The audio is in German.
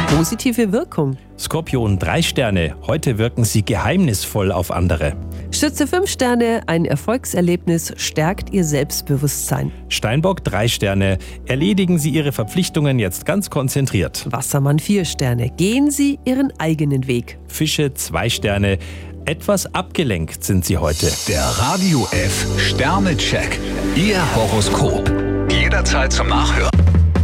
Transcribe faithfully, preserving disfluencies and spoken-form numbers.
positive Wirkung. Skorpion drei Sterne, heute wirken Sie geheimnisvoll auf andere. Schütze fünf Sterne, ein Erfolgserlebnis stärkt Ihr Selbstbewusstsein. Steinbock drei Sterne, erledigen Sie Ihre Verpflichtungen jetzt ganz konzentriert. Wassermann vier Sterne, gehen Sie Ihren eigenen Weg. Fische zwei Sterne, etwas abgelenkt sind Sie heute. Der Radio F Sternecheck. Ihr Horoskop. Jederzeit zum Nachhören.